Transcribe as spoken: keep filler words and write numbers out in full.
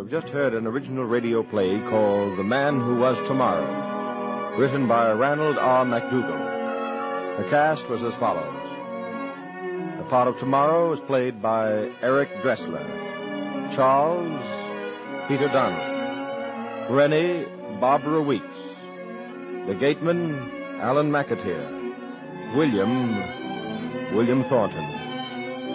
have just heard an original radio play called The Man Who Was Tomorrow, written by Ranald R. McDougall. The cast was as follows. The part of Tomorrow was played by Eric Dressler. Charles, Peter Donald. Rennie, Barbara Weeks. The gateman, Alan McAteer. William, William Thornton.